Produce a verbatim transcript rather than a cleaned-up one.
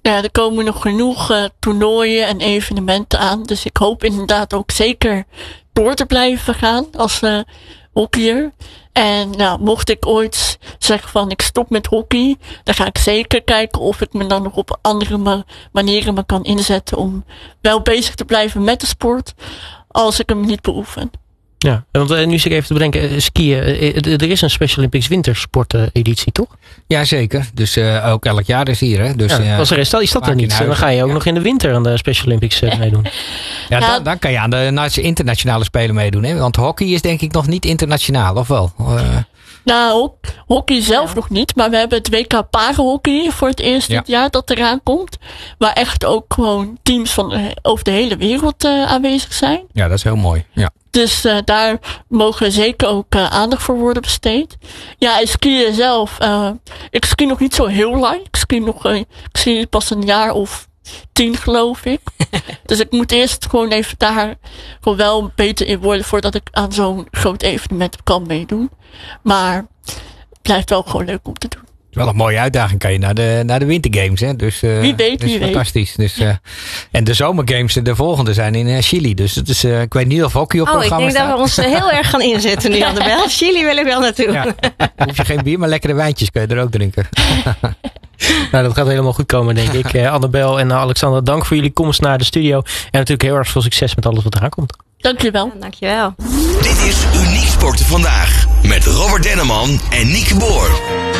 Ja, er komen nog genoeg uh, toernooien en evenementen aan. Dus ik hoop inderdaad ook zeker door te blijven gaan als uh, hockeyer. En nou, mocht ik ooit zeggen van ik stop met hockey, dan ga ik zeker kijken of ik me dan nog op andere ma- manieren me kan inzetten om wel bezig te blijven met de sport, als ik hem niet beoefen. Ja, want uh, nu zit ik even te bedenken, skiën, uh, er is een Special Olympics wintersport-editie, toch? Ja, zeker. Dus uh, ook elk jaar is hier. Hè? Dus, ja, uh, als er is, is dat er niet. Dan ga je ook ja. nog in de winter aan de Special Olympics uh, meedoen. Ja, ja. Dan, dan kan je aan de internationale spelen meedoen. Hè? Want hockey is denk ik nog niet internationaal, of wel? Uh, Nou, hockey zelf ja. nog niet. Maar we hebben het W K parahockey voor het eerst ja. dit jaar dat eraan komt. Waar echt ook gewoon teams van uh, over de hele wereld uh, aanwezig zijn. Ja, dat is heel mooi. Ja. Dus uh, daar mogen zeker ook uh, aandacht voor worden besteed. Ja, en skiën zelf. Uh, ik ski nog niet zo heel lang. Ik ski nog uh, ik ski pas een jaar of tien, geloof ik. Dus ik moet eerst gewoon even daar gewoon wel beter in worden voordat ik aan zo'n groot evenement kan meedoen. Maar het blijft wel gewoon leuk om te doen. Wel een mooie uitdaging, kan je naar de, naar de wintergames. Hè? Dus, uh, wie weet, wie weet. Fantastisch. Dus, uh, en de zomergames, de volgende zijn in uh, Chili. Dus het is, uh, ik weet niet of hockey op oh, programma staat. Oh, ik denk dat we ons heel erg gaan inzetten nu, Annabel. Chili wil ik wel naartoe. Ja. Hoef je geen bier, maar lekkere wijntjes kun je er ook drinken. Nou, dat gaat helemaal goed komen, denk ik. Uh, Annabel en uh, Alexander, dank voor jullie komst naar de studio. En natuurlijk heel erg veel succes met alles wat eraan komt. Dankjewel. Ja, dankjewel. Dit is Uniek Sporten Vandaag met Robert Denneman en Nieke Boer.